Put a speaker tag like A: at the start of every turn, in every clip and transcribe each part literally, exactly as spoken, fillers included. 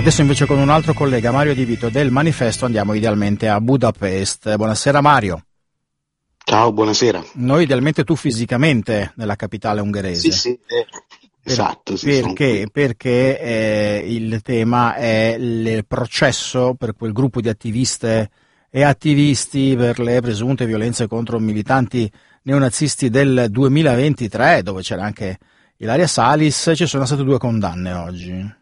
A: Adesso invece con un altro collega, Mario Di Vito del Manifesto, andiamo idealmente a Budapest. Buonasera Mario.
B: Ciao, buonasera.
A: Noi idealmente tu fisicamente nella capitale ungherese.
B: Sì, sì, eh,
A: Per,
B: esatto. Sì,
A: perché perché eh, il tema è il processo per quel gruppo di attiviste e attivisti per le presunte violenze contro militanti neonazisti del duemilaventitré, dove c'era anche Ilaria Salis. Ci sono state due condanne oggi.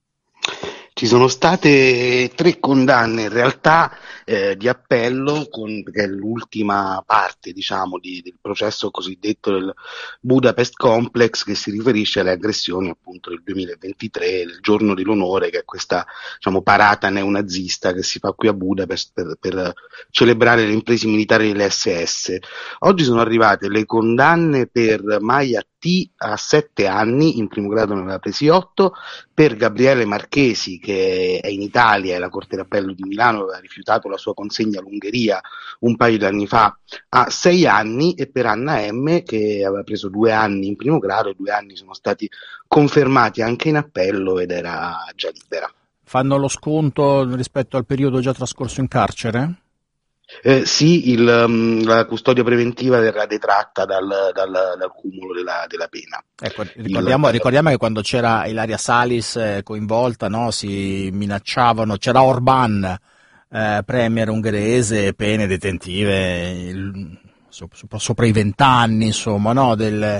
B: Ci sono state tre condanne in realtà eh, di appello, con, che è l'ultima parte, diciamo, di, del processo cosiddetto del Budapest Complex, che si riferisce alle aggressioni appunto del duemilaventitré, il giorno dell'onore, che è questa, diciamo, parata neonazista che si fa qui a Budapest per, per celebrare le imprese militari dell'esse esse. Oggi sono arrivate le condanne per Maia T a sette anni, in primo grado ne aveva presi otto, per Gabriele Marchesi, che è in Italia e la Corte d'Appello di Milano aveva rifiutato la sua consegna all'Ungheria un paio di anni fa, a sei anni, e per Anna M, che aveva preso due anni in primo grado, e due anni sono stati confermati anche in appello ed era già libera.
A: Fanno lo sconto rispetto al periodo già trascorso in carcere?
B: Eh, sì, il, um, la custodia preventiva verrà detratta dal, dal, dal cumulo della, della pena.
A: Ecco, ricordiamo,
B: il,
A: ricordiamo che quando c'era Ilaria Salis eh, coinvolta, no, si minacciavano, c'era Orban, eh, premier ungherese, pene detentive il, sopra, sopra i vent'anni, insomma, no, del,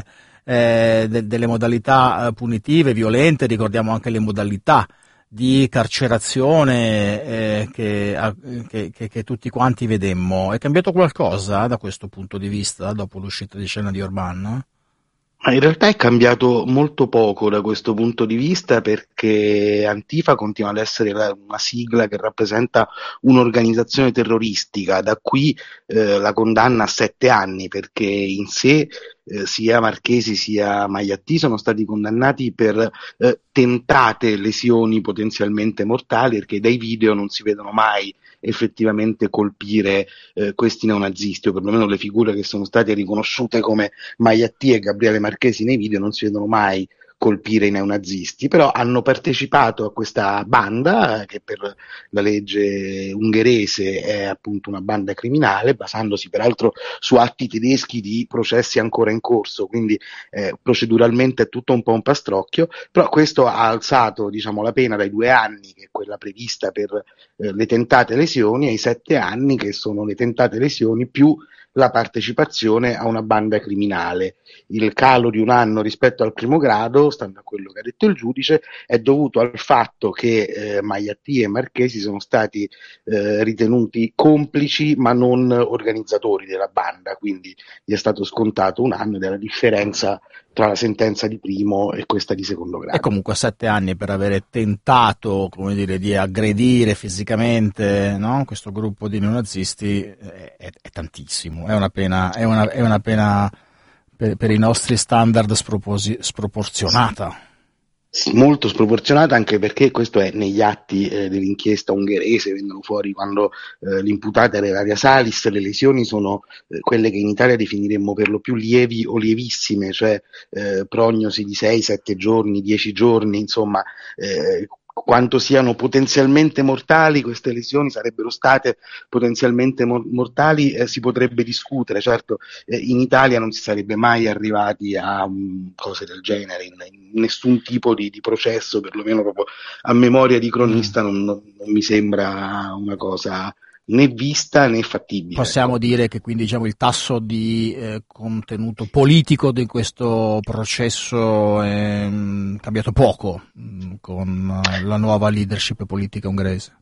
A: eh, de, delle modalità punitive, violente. Ricordiamo anche le modalità di carcerazione eh, che, che, che, che tutti quanti vedemmo. È cambiato qualcosa da questo punto di vista dopo l'uscita di scena di Orban?
B: Ma in realtà è cambiato molto poco da questo punto di vista, perché Antifa continua ad essere la, una sigla che rappresenta un'organizzazione terroristica, da qui eh, la condanna a sette anni, perché in sé eh, sia Marchesi sia Maiatti sono stati condannati per eh, tentate lesioni potenzialmente mortali, perché dai video non si vedono mai effettivamente colpire eh, questi neonazisti, o perlomeno le figure che sono state riconosciute come Maiatti e Gabriele Marchesi nei video non si vedono mai colpire i neonazisti, però hanno partecipato a questa banda che per la legge ungherese è appunto una banda criminale, basandosi peraltro su atti tedeschi di processi ancora in corso, quindi eh, proceduralmente è tutto un po' un pastrocchio, però questo ha alzato, diciamo, la pena dai due anni, che è quella prevista per eh, le tentate lesioni, ai sette anni, che sono le tentate lesioni più la partecipazione a una banda criminale. Il calo di un anno rispetto al primo grado, stando a quello che ha detto il giudice, è dovuto al fatto che eh, Maiatti e Marchesi sono stati eh, ritenuti complici ma non organizzatori della banda, quindi gli è stato scontato un anno, ed è la differenza tra la sentenza di primo e questa di secondo grado.
A: E comunque sette anni per avere tentato, come dire, di aggredire fisicamente, no, questo gruppo di neonazisti è, è, è tantissimo, è una pena, è una, è una pena per, per i nostri standard sproposi, sproporzionata.
B: Molto sproporzionata, anche perché questo è negli atti eh, dell'inchiesta ungherese, vengono fuori quando eh, l'imputata era Ilaria Salis, le lesioni sono eh, quelle che in Italia definiremmo per lo più lievi o lievissime, cioè eh, prognosi di sei sette giorni, dieci giorni, insomma eh, quanto siano potenzialmente mortali queste lesioni sarebbero state potenzialmente mor- mortali eh, si potrebbe discutere. Certo, eh, in Italia non si sarebbe mai arrivati a um, cose del genere, in, in nessun tipo di, di processo, perlomeno proprio a memoria di cronista non, non, non mi sembra una cosa né vista né fattibile.
A: Possiamo
B: ecco.
A: dire che quindi, diciamo, il tasso di eh, contenuto politico di questo processo è mh, cambiato poco mh, con uh, la nuova leadership politica ungherese.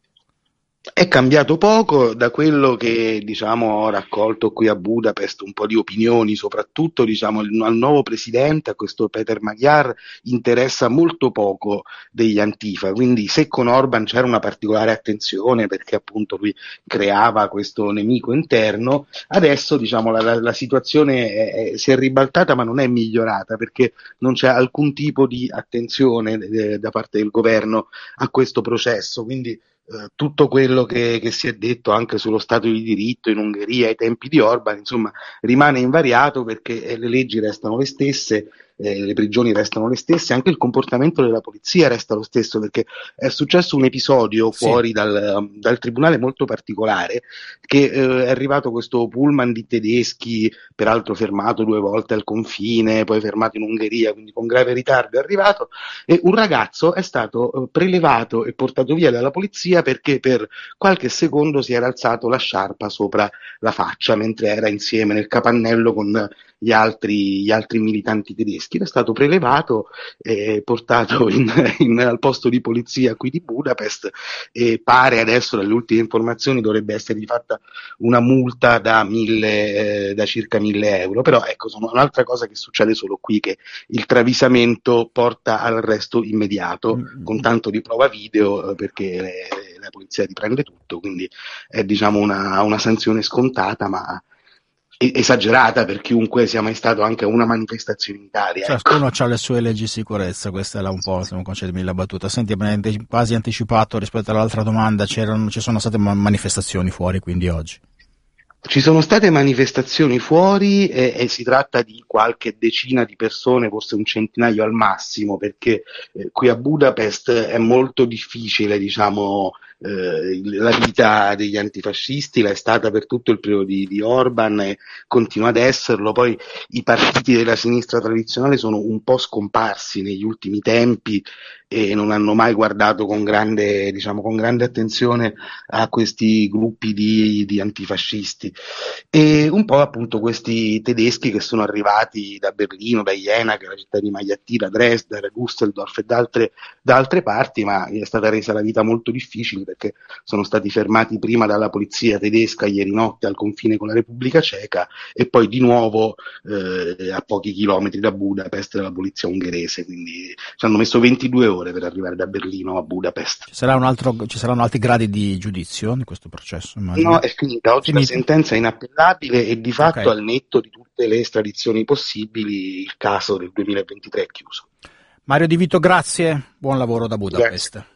B: È cambiato poco da quello che, diciamo, ho raccolto qui a Budapest, un po' di opinioni, soprattutto, diciamo, il, al nuovo presidente, a questo Peter Magyar, interessa molto poco degli Antifa, quindi se con Orban c'era una particolare attenzione perché appunto lui creava questo nemico interno, adesso, diciamo, la, la, la situazione è, è, si è ribaltata, ma non è migliorata, perché non c'è alcun tipo di attenzione eh, da parte del governo a questo processo, quindi Uh, tutto quello che, che si è detto anche sullo Stato di diritto in Ungheria ai tempi di Orban, insomma, rimane invariato, perché eh, le leggi restano le stesse eh, le prigioni restano le stesse, anche il comportamento della polizia resta lo stesso, perché è successo un episodio
A: Sì.
B: fuori dal, dal tribunale molto particolare, che eh, è arrivato questo pullman di tedeschi, peraltro fermato due volte al confine, poi fermato in Ungheria, quindi con grave ritardo è arrivato, e un ragazzo è stato eh, prelevato e portato via dalla polizia perché per qualche secondo si era alzato la sciarpa sopra la faccia mentre era insieme nel capannello con gli altri, gli altri militanti tedeschi. È stato prelevato e portato in, in, al posto di polizia qui di Budapest, e pare adesso, dalle ultime informazioni, dovrebbe essergli fatta una multa da, mille, eh, da circa mille euro. Però ecco, sono un'altra cosa che succede solo qui, che il travisamento porta all'arresto immediato,
A: Mm.
B: con tanto di prova video, eh, perché le, la polizia riprende tutto, quindi è, diciamo, una, una sanzione scontata, ma esagerata per chiunque sia mai stato anche a una manifestazione in Italia.
A: Ciascuno
B: Ecco.
A: ha le sue leggi di sicurezza, questa è un po', se non concedimi la battuta. Senti, mi hai quasi anticipato rispetto all'altra domanda, c'erano, ci sono state manifestazioni fuori, quindi oggi?
B: Ci sono state manifestazioni fuori e, e si tratta di qualche decina di persone, forse un centinaio al massimo, perché eh, qui a Budapest è molto difficile, diciamo, eh, la vita degli antifascisti, l'è stata per tutto il periodo di, di Orban e continua ad esserlo. Poi i partiti della sinistra tradizionale sono un po' scomparsi negli ultimi tempi e non hanno mai guardato con grande, diciamo, con grande attenzione a questi gruppi di, di antifascisti. E un po' appunto questi tedeschi che sono arrivati da Berlino, da Jena, che è la città di Magliatti, da Dresda, da Düsseldorf e da altre, da altre parti, ma gli è stata resa la vita molto difficile perché sono stati fermati prima dalla polizia tedesca ieri notte al confine con la Repubblica Ceca e poi di nuovo eh, a pochi chilometri da Budapest dalla polizia ungherese, quindi ci hanno messo ventidue ore per arrivare da Berlino a Budapest.
A: Ci, sarà un altro, ci saranno altri gradi di giudizio in questo processo, immagino?
B: No, è finita. Oggi
A: Finita.
B: la sentenza è inappellabile e di fatto,
A: Okay.
B: al netto di tutte le estradizioni possibili, il caso del duemilaventitré è chiuso.
A: Mario Di Vito, grazie, buon lavoro da Budapest.
B: Grazie.